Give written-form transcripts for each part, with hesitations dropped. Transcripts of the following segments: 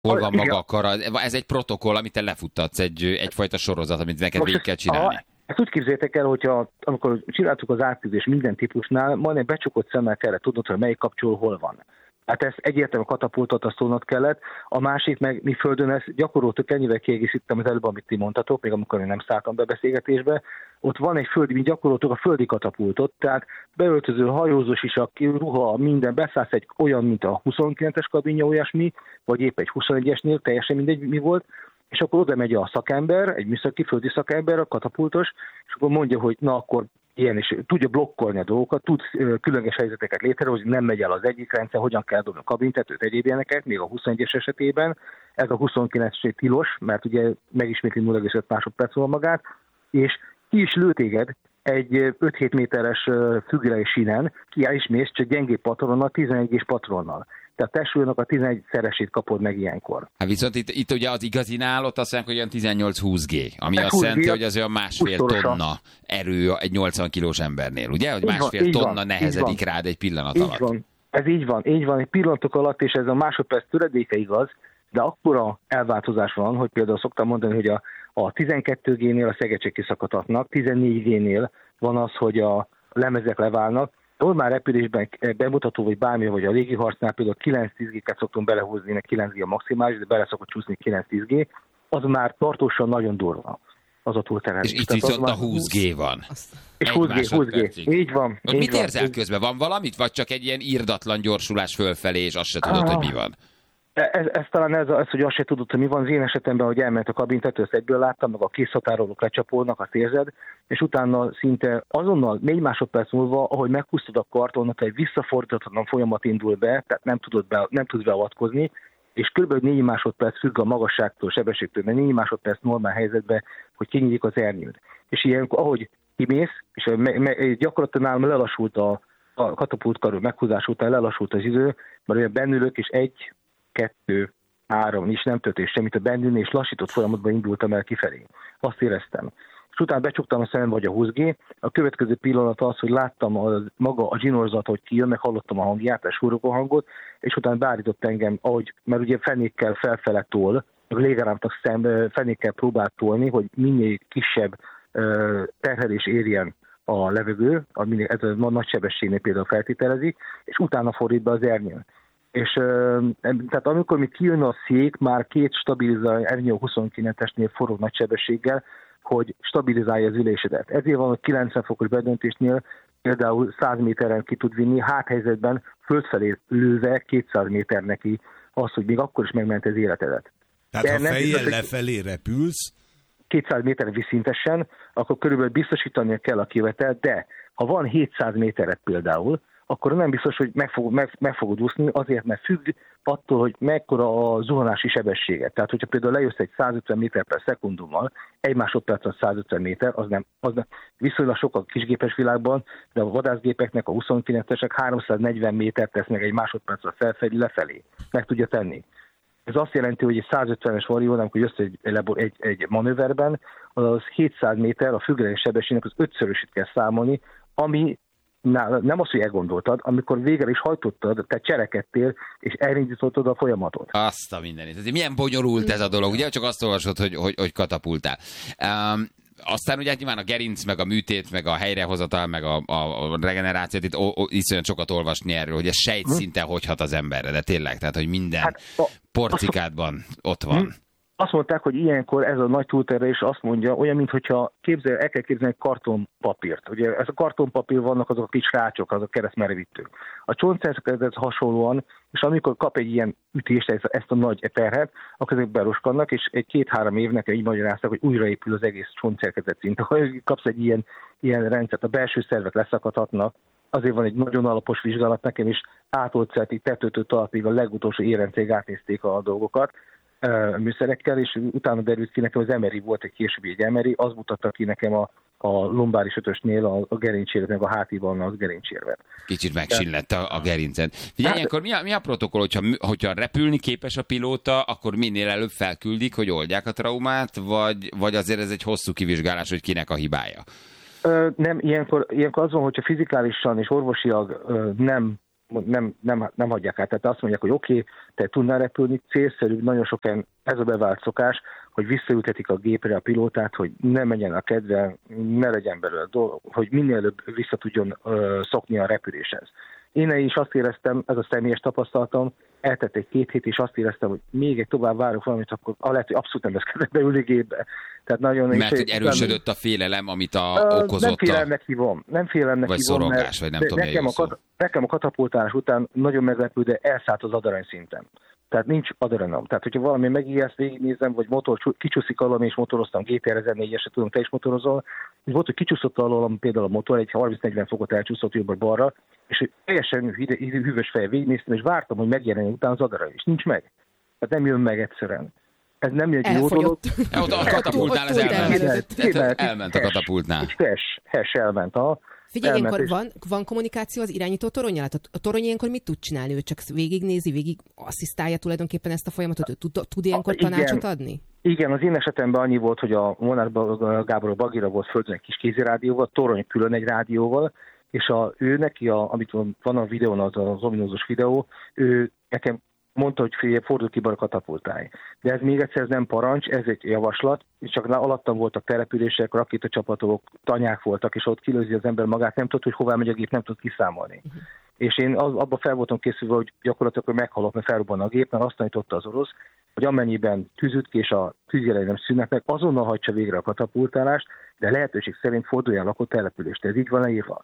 Hol van maga a kara? Ez egy protokoll, amit te lefuttatsz, egyfajta sorozat, amit neked végig kell csinálni. Ezt úgy képzeljétek el, hogyha amikor csináltuk az átküldést minden típusnál, majdnem becsukott szemmel kellett tudnod, hogy melyik kapcsoló hol van. Hát ez egyértelműen katapultot azt tudnod kellett. A másik meg mi földön ezt gyakoroltuk, ennyivel kiegészítettem az előbb, amit ti mondtatok, még amikor én nem szálltam be a beszélgetésbe. Ott van egy földi, mi gyakoroltuk a földi katapultot, tehát beöltöző, hajózós is, a ruha, minden, beszállsz egy olyan, mint a 29-es kabinja, olyasmi, vagy épp egy 21-esnél, teljesen mindegy mi volt, és akkor oda megy a szakember, egy műszaki földi szakember, a katapultos, és akkor mondja, hogy na akkor ilyen, és tudja blokkolni a dolgokat, tud különleges helyzeteket létrehozni, nem megy el az egyik rendszer, hogyan kell dobni a kabintetőt, egyéb ilyeneket, még a 21-es esetében. Ez a 29-es tilos, mert ugye megismétli 0,5 másodperc magát, és ki is lő téged egy 5-7 méteres függőleges sínen, kiáll is mész, csak gyengébb patronnal, 11-es patronnal. Tehát testsúlynak a 11-szeresét kapod meg ilyenkor. Hát viszont itt ugye az igazinál ott azt mondják, hogy olyan 18-20 G, ami azt jelenti, hogy az olyan másfél tonna erő egy 80 kilós embernél, ugye? Hogy másfél tonna nehezedik rád egy pillanat alatt. Van. Ez így van, egy pillanatok alatt, és ez a másodperc töredéke igaz, de akkora elváltozás van, hogy például szoktam mondani, hogy a 12G-nél a szegecsek kiszakadhatnak, 14G-nél van az, hogy a lemezek leválnak. Normál repülésben bemutató, vagy bármi, vagy a légiharcnál például 9-10G-ket szoktunk belehúzni, 9G a maximális, de bele szokott csúszni 9-10G, az már tartósan nagyon durva. Az a túlterhelés. És itt viszont a 20G van. És 20G. Így van. Mit érzel közben? Van valamit? Vagy csak egy ilyen irdatlan gyorsulás fölfelé, és azt se tudod, hogy mi van? Ez talán ez, hogy azt se tudod, hogy mi van. Az én esetemben, hogy elment a kabintető, ezt egyből láttam, meg a készhatárolók lecsapolnak, azt érzed, és utána szinte azonnal 4 másodperc múlva, ahogy meghúztad a kartonot, egy visszafordíthatatlan folyamat indul be, tehát nem tudsz beavatkozni, és kb. 4 másodperc függ a magasságtól, sebességtől, mert 4 másodperc normál helyzetben, hogy kinyílik az ernyőd. És ilyenkor, ahogy kimész, és gyakorlatilag nálam lelassult a katapultkarő meghúzás után, lelassult az idő, mert olyan bennülök, és 1, 2, 3, is nem történt semmit a bennülni, és lassított folyamatban indultam el kifelé. Azt éreztem. És utána becsuktam a szemem, vagy a 20G. A következő pillanat az, hogy láttam maga a zsinórzat, hogy kijön, meg hallottam a hangját, a súrogó hangot, és utána beállított engem, mert ugye fenékkel felfele tol, a légáramnak fenékkel próbált tolni, hogy minél kisebb terhelés érjen a levegő, ez a nagy sebességnél például feltételezik, és utána fordít be az ernyőn. És tehát amikor mi kijön a szék, már 2 stabilizálja ernyő 29-esnél forró nagy sebességgel, hogy stabilizálja az ülésedet. Ezért van, hogy 90 fokos bedöntésnél például 100 méteren ki tud vinni, háthelyzetben földfelé lőve 200 méter neki az, hogy még akkor is megment az életedet. Tehát ha fejjel lefelé repülsz, 200 méterre viszintesen, akkor körülbelül biztosítania kell a kivetelt, de ha van 700 méteret például, akkor nem biztos, hogy meg fogod úszni, azért, mert függ attól, hogy mekkora a zuhanási sebessége. Tehát, hogyha például lejössz egy 150 méter per szekundummal, 1 másodperc 150 méter, az nem viszonylag sok a kisgépes világban, de a vadászgépeknek, a 29-esek 340 métert tesznek egy másodpercre felfelé, lefelé. Meg tudja tenni. Ez azt jelenti, hogy egy 150-es varió, amikor jössz egy manőverben, az 700 méter, a függőleges sebességnek az 5-szörösét kell számolni, ami nem azt, hogy elgondoltad, amikor végre is hajtottad, te cselekedtél, és elindítottad a folyamatot. Azt a mindenit. Ez milyen bonyolult ez a dolog, ugye? Csak azt olvasod, hogy katapultál. Aztán ugye nyilván a gerinc, meg a műtét, meg a helyrehozatal, meg a regenerációt, itt iszonyat sokat olvasni erről, hogy ez sejtszinten hogy hat az emberre, de tényleg, tehát, hogy minden porcikádban ott van. Azt mondták, hogy ilyenkor ez a nagy túlterhelés azt mondja, olyan, mintha el kell képzelni kartonpapírt. Ugye ez a kartonpapír vannak azok a kis rácsok, azok a keresztmerevítők. A csontszervezethez hasonlóan, és amikor kap egy ilyen ütést, ezt a nagy terhet, akkor ezek beroskadnak, és egy 2-3 évnek így magyarázták, hogy újraépül az egész csontszervezet szint. Ha kapsz egy ilyen rendszert, a belső szervek leszakadhatnak, azért van egy nagyon alapos vizsgálat, nekem is átolcelt így tetőtől talpig a legutolsó érencég átnézték a dolgokat, műszerekkel, és utána derült ki nekem az MRI, volt egy későbbi egy MRI, az mutatta ki nekem a lombáris ötösnél a gerincséret, meg a hátiban az gerincséret. Kicsit megsillett a gerinced. Figyelj, ilyenkor mi a protokoll, hogyha repülni képes a pilóta, akkor minél előbb felküldik, hogy oldják a traumát, vagy azért ez egy hosszú kivizsgálás, hogy kinek a hibája? Nem, ilyenkor az van, hogyha fizikálisan és orvosilag nem nem hagyják át. Tehát azt mondják, hogy oké, te tudnál repülni, célszerű, nagyon sok ez a bevált szokás, hogy visszaültetik a gépre a pilótát, hogy ne menjen a kedve, ne legyen belőle dolog, hogy minél előbb vissza tudjon szokni a repüléshez. Én is azt éreztem, ez a személyes tapasztalatom, eltett egy 2 hét, és azt éreztem, hogy még egy tovább várok valamit, akkor lehet, hogy abszolút nem lesz kellett beülni gépbe. Tehát nagyon mert hogy erősödött a félelem, amit okozott nem félelemnek hívom. Vagy szorongás, vagy nem tudom, nekem a katapultálás után nagyon meglepő, de elszállt az adarany szinten. Tehát nincs adrenalim. Tehát, hogyha valami megijeszt, végignézem, vagy motor kicsúszik alól, és motoroztam, GTR 1004-esre tudom, te is motorozol, és volt, hogy kicsúszott alól például a motor, egy 30-40 fokot elcsúszott jobbra-balra, és teljesen hűvös fejjel végignéztem, és vártam, hogy megjelenjen utána az adarany, és nincs meg. Tehát nem jön meg egyszerűen. Ez nem egy jó dolog. A katapultnál ez elment a katapultnál. Hes elment. Figyelj, ilyenkor van kommunikáció az irányító toronnyal? A torony ilyenkor mit tud csinálni? Ő csak végignézi, végig asszisztálja tulajdonképpen ezt a folyamatot? Ő tud ilyenkor tanácsot adni? Igen, az én esetemben annyi volt, hogy a Molnár Gábor Bagira volt földön egy kis kézirádióval, torony külön egy rádióval, és ő neki, amit van a videón, az ominózus videó, ő nekem mondta, hogy fordul ki a katapultálj. De ez még egyszer nem parancs, ez egy javaslat, és csak alattam voltak települések, rakétacsapatok, tanyák voltak, és ott kilőzi az ember magát, nem tudott, hogy hová megy a gép, nem tudott kiszámolni. És én abban fel voltam készülve, hogy gyakorlatilag hogy meghalok, mert felrobban a gép, mert azt tanította az orosz, hogy amennyiben tűzütk és a tűzjelei nem szűnnek meg, azonnal hajtsa végre a katapultálást, de lehetőség szerint forduljon lakott települést. Ez így van leírva.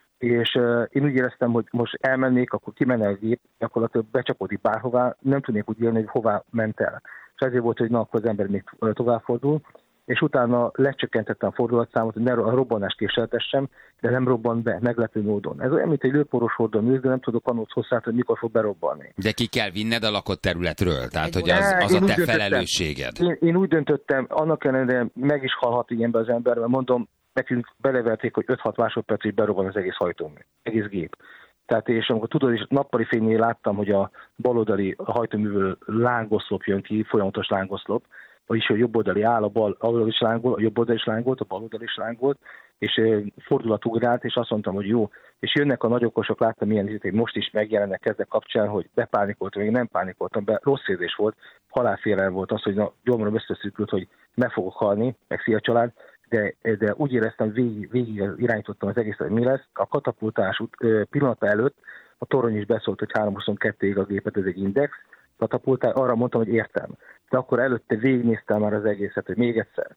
És én úgy éreztem, hogy most elmennék, akkor kimenne a gép, gyakorlatilag becsapódik bárhová, nem tudnék úgy élni, hogy hová ment el. És ezért volt, hogy akkor az ember még továbbfordul, és utána lecsökkentettem a fordulatszámot, hogy ne a robbanást késeltessem, de nem robban be, meglepő módon. Ez olyan, mint egy lőporos hordon de nem tudok annót hozzá, hogy mikor fog berobbanni. De ki kell vinned a lakott területről? Tehát, hogy az a te felelősséged. Én úgy döntöttem, annak ellenére meg is halhat ilyenbe az ember, mert mondom, nekünk beleverték, hogy 5-6 másodpercig berobban az egész hajtómű, egész gép. Tehát és amikor tudod, és nappali fénynél láttam, hogy a baloldali hajtóművől lángoszlop jön ki, folyamatos lángoszlop, vagyis a jobb oldali áll, a bal oldal is láng volt, a jobb oldal is láng volt, a bal oldal is láng volt, és fordulat ugrált, és azt mondtam, hogy jó. És jönnek a nagyokosok, láttam milyen izét, hogy most is megjelennek ezek kapcsán, hogy bepánikoltam, még nem pánikoltam, rossz érzés volt, halálfélelem volt az, hogy gyomrom összeszűkült, hogy meg fogok halni, meg szia család, de úgy éreztem, végig irányítottam az egészet, hogy mi lesz. A katapultás pillanata előtt a torony is beszólt, hogy 322-ig a gépet, ez egy index, katapultál, arra mondtam, hogy értem. De akkor előtte végignéztem már az egészet, hogy még egyszer,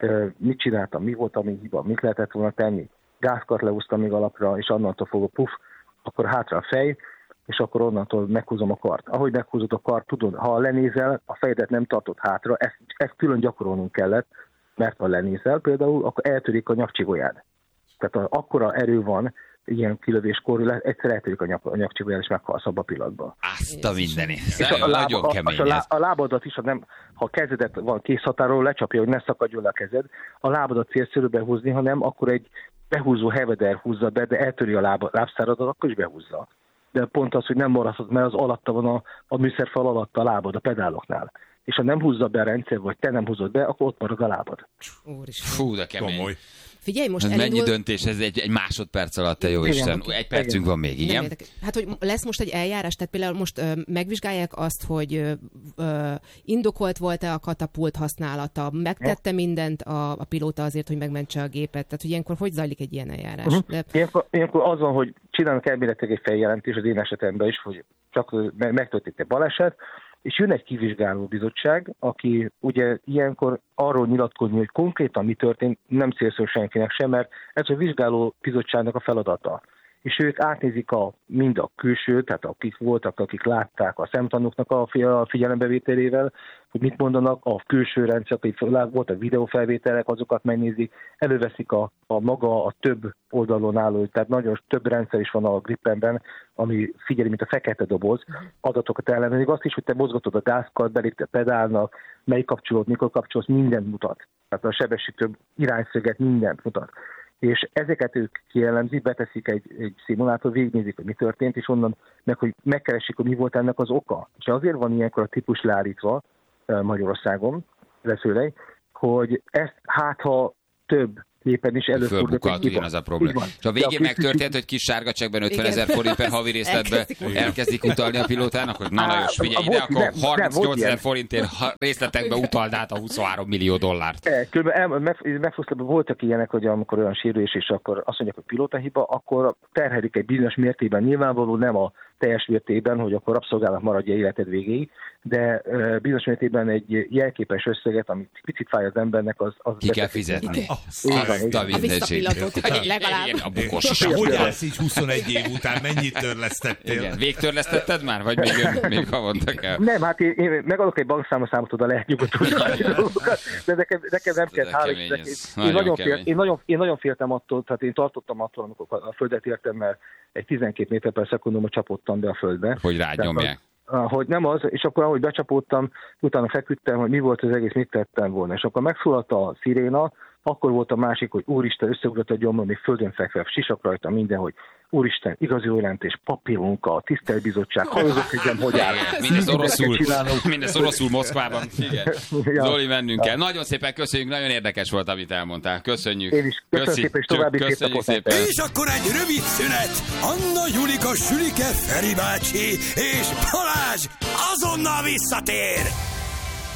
mit csináltam, mi volt a mi hiba, mit lehetett volna tenni. Gázkart leúztam még alapra, és annantól fogok akkor hátra a fej, és akkor onnantól meghúzom a kart. Ahogy meghúzod a kart, tudod, ha lenézel, a fejedet nem tartod hátra, ezt külön gyakorolnunk kellett, mert ha lenézel például, akkor eltörik a nyakcsigolyád. Tehát akkora erő van, ilyen kilövéskor, egyszer eltörik a nyakcsigolyád, és meghalsz abba a pillanatban. Azt a mindenit. Nagyon kemény. A lábadat is, ha a kezedet van készhatáról, lecsapja, hogy ne szakadjon le a kezed, a lábadat célszerű behúzni, hanem akkor egy behúzó heveder húzza be, de eltöri a lábszáradat, akkor is behúzza. De pont az, hogy nem maradhat, mert az alatta van a műszerfal alatt a lábad, a pedáloknál. És ha nem húzza be a rendszer, vagy te nem húzod be, akkor ott marad a lábad. Fú, de kemény. Komoly. Figyelj, most elindul... Mennyi döntés, ez egy másodperc alatt, te jó Isten. Egy percünk van még, igen? Hát, hogy lesz most egy eljárás, tehát például most megvizsgálják azt, hogy indokolt volt-e a katapult használata, megtette mindent a pilóta azért, hogy megmentse a gépet, tehát hogy ilyenkor hogy zajlik egy ilyen eljárás? De... Ilyenkor az van, hogy csinálnak elméletileg egy feljelentés az én esetemben is, hogy csak megtörtént egy baleset, és jön egy kivizsgáló bizottság, aki ugye ilyenkor arról nyilatkozni, hogy konkrétan mi történt, nem célszerű senkinek sem, mert ez a vizsgáló bizottságnak a feladata. És ők átnézik mind a külső, tehát akik voltak, akik látták a szemtanúknak a figyelembevételével, hogy mit mondanak, a külső rendszer, akik voltak videófelvételek, azokat megnézik, előveszik a maga a több oldalon álló, tehát nagyon több rendszer is van a Gripenben, ami figyeli, mint a fekete doboz, adatokat ellenőrzik, azt is, hogy te mozgatod a gázkart, belépte pedálnak, melyik kapcsolód, mikor kapcsolsz, mindent mutat. Tehát a sebesítő irányszöget mindent mutat. És ezeket ők kielemzik, beteszik egy szimulátor, végignézik, hogy mi történt, és onnan hogy megkeresik, hogy mi volt ennek az oka. És azért van ilyenkor a típus leállítva Magyarországon, leszőlej, hogy ezt ha több gépen is előfordult. Fölbukalt ugyanaz a probléma. És a végén megtörtént, hogy kis sárga csekkben 50 000 forint per havi részletbe elkezdik utalni a pilótának, hogy na Lajos, figyelj ide, akkor 38 000 forintért részletekbe utald át a 23 millió dollárt. Megfosztában voltak ilyenek, hogy amikor olyan sérülés, és akkor azt mondják, hogy pilótahiba, akkor terhelik egy bizonyos mértékben, nyilvánvaló nem a teljes mértékben, hogy akkor rabszolgálat maradja életed végéig, de bizonyos mértékben egy jelképes összeget, amit picit fáj az embernek, az ki kell fizetni. A visszapillantót, legalább. A bukos. És hogy állsz így 21 év után? Mennyit törlesztettél? Igen. Végtörlesztetted már? Vagy még havonta kell? Nem, hát én megadok egy bankszámot, oda lehet nyugodtan dolgokat, de nekem nem kell. Én nagyon féltem attól, tehát én tartottam attól, amikor a földet értem, mert egy 12 méter per szekundumot csapottam be a földbe. Hogy rád nyomják. Hogy nem az, és akkor ahogy becsapódtam, utána feküdtem, hogy mi volt az egész, mit tettem volna. És akkor megszólalt a sziréna, akkor volt a másik, hogy úristen, összeugrott a gyomrom, még földön fekve, sisak rajta minden, hogy úristen, igazi jelentés, papírunka, tiszteltbizottság, hajózok, hogy áll. Mindez oroszul Moszkvában. Igen. Zoli, mennünk kell. Nagyon szépen köszönjük, nagyon érdekes volt, amit elmondtál. Köszönjük. Én is köszönöm szépen, és további köszönjük szépen. És akkor egy rövid szünet. Anna, Julika, Sülike, Feri bácsi és Balázs azonnal visszatér.